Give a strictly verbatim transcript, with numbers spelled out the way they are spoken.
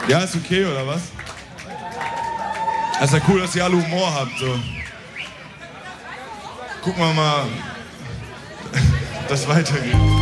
Ja, ist okay, oder was? Das ist ja cool, dass ihr alle Humor habt, so. Gucken wir mal, dass das weitergeht.